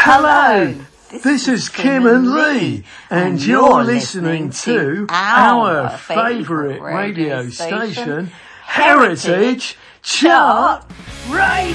Hello, this is Kim and Lee, and you're listening to our favourite radio station, Heritage Chart Radio.